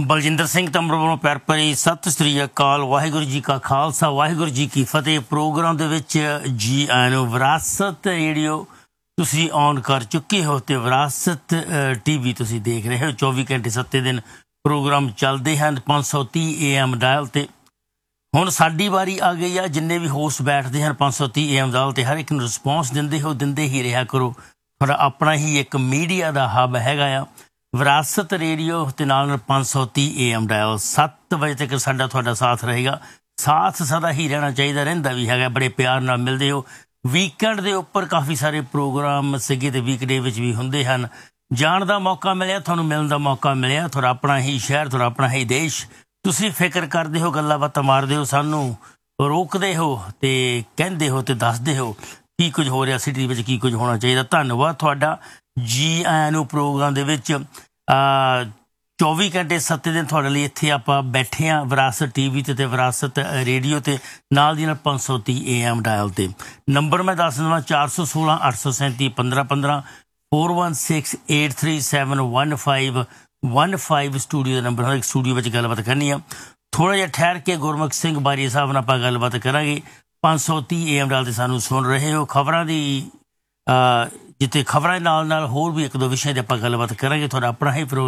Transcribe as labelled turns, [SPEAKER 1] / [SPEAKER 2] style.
[SPEAKER 1] ਬਲਜਿੰਦਰ ਸਿੰਘ ਤੰਬਰ ਵੱਲੋਂ ਪਿਆਰ ਭਰੀ ਸਤਿ ਸ੍ਰੀ ਅਕਾਲ। ਵਾਹਿਗੁਰੂ ਜੀ ਕਾ ਖਾਲਸਾ, ਵਾਹਿਗੁਰੂ ਜੀ ਕੀ ਫਤਿਹ। ਪ੍ਰੋਗਰਾਮ ਦੇ ਵਿੱਚ ਜੀ ਆਇਆਂ ਨੂੰ। ਵਿਰਾਸਤ ਰੇਡੀਓ ਤੁਸੀਂ ਔਨ ਕਰ ਚੁੱਕੇ ਹੋ ਅਤੇ ਵਿਰਾਸਤ TV ਤੁਸੀਂ ਦੇਖ ਰਹੇ ਹੋ। 24 ਘੰਟੇ 7 ਦਿਨ ਪ੍ਰੋਗਰਾਮ ਚੱਲਦੇ ਹਨ 530 AM ਡਾਇਲ 'ਤੇ। ਹੁਣ ਸਾਡੀ ਵਾਰੀ ਆ ਗਈ ਆ। ਜਿੰਨੇ ਵੀ ਹੋਸਟ ਬੈਠਦੇ ਹਨ 530 AM ਡਾਇਲ 'ਤੇ, ਹਰ ਇੱਕ ਨੂੰ ਰਿਸਪੌਂਸ ਦਿੰਦੇ ਹੀ ਰਿਹਾ ਕਰੋ। ਤੁਹਾਡਾ ਆਪਣਾ ਹੀ ਇੱਕ ਮੀਡੀਆ ਦਾ ਹੱਬ ਹੈਗਾ ਆ ਵਿਰਾਸਤ ਰੇਡੀਓ ਅਤੇ ਨਾਲ 530 AM ਡਾਇਲ। 7 ਵਜੇ ਤੱਕ ਸਾਡਾ ਤੁਹਾਡਾ ਸਾਥ ਰਹੇਗਾ। ਸਾਥ ਸਦਾ ਹੀ ਰਹਿਣਾ ਚਾਹੀਦਾ, ਰਹਿੰਦਾ ਵੀ ਹੈਗਾ। ਬੜੇ ਪਿਆਰ ਨਾਲ ਮਿਲਦੇ ਹੋ। ਵੀਕਐਂਡ ਦੇ ਉੱਪਰ ਕਾਫੀ ਸਾਰੇ ਪ੍ਰੋਗਰਾਮ ਸੀਗੇ ਅਤੇ ਵੀਕਡੇ ਵਿੱਚ ਵੀ ਹੁੰਦੇ ਹਨ। ਜਾਣ ਦਾ ਮੌਕਾ ਮਿਲਿਆ, ਤੁਹਾਨੂੰ ਮਿਲਣ ਦਾ ਮੌਕਾ ਮਿਲਿਆ। ਤੁਹਾਡਾ ਆਪਣਾ ਹੀ ਸ਼ਹਿਰ, ਤੁਹਾਡਾ ਆਪਣਾ ਹੀ ਦੇਸ਼। ਤੁਸੀਂ ਫਿਕਰ ਕਰਦੇ ਹੋ, ਗੱਲਾਂ ਬਾਤਾਂ ਮਾਰਦੇ ਹੋ, ਸਾਨੂੰ ਰੋਕਦੇ ਹੋ ਅਤੇ ਕਹਿੰਦੇ ਹੋ ਅਤੇ ਦੱਸਦੇ ਹੋ ਕੀ ਕੁਝ ਹੋ ਰਿਹਾ ਸਿਟੀ ਵਿੱਚ, ਕੀ ਕੁਝ ਹੋਣਾ ਚਾਹੀਦਾ। ਧੰਨਵਾਦ ਤੁਹਾਡਾ। ਜੀ ਆਇਆਂ ਨੂੰ ਪ੍ਰੋਗਰਾਮ ਦੇ ਵਿੱਚ 24 ਘੰਟੇ 7 ਦਿਨ ਤੁਹਾਡੇ ਲਈ ਇੱਥੇ ਆਪਾਂ ਬੈਠੇ ਹਾਂ ਵਿਰਾਸਤ TV 'ਤੇ ਵਿਰਾਸਤ ਰੇਡੀਓ 'ਤੇ, ਨਾਲ ਦੀ ਨਾਲ 530 AM ਡਾਇਲ 'ਤੇ। ਨੰਬਰ ਮੈਂ ਦੱਸ ਦੇਵਾਂ 416 837 1515 4168371515 ਸਟੂਡੀਓ ਦਾ ਨੰਬਰ। ਇੱਕ ਸਟੂਡੀਓ ਵਿੱਚ ਗੱਲਬਾਤ ਕਰਨੀ ਆ। ਥੋੜ੍ਹਾ ਜਿਹਾ ਠਹਿਰ ਕੇ ਗੁਰਮੁਖ ਸਿੰਘ ਬਾਰੀ ਸਾਹਿਬ ਨਾਲ ਆਪਾਂ ਗੱਲਬਾਤ ਕਰਾਂਗੇ। 530 AM ਡਾਇਲ 'ਤੇ ਸਾਨੂੰ ਸੁਣ ਰਹੇ ਹੋ। ਖਬਰਾਂ ਦੀ ਜਿੱਥੇ ਖਬਰਾਂ ਨਾਲ ਹੋਰ ਵੀ ਇੱਕ ਦੋ ਵਿਸ਼ਿਆਂ 'ਤੇ ਆਪਾਂ ਗੱਲਬਾਤ ਕਰਾਂਗੇ। ਤੁਹਾਡਾ ਆਪਣਾ ਹੀ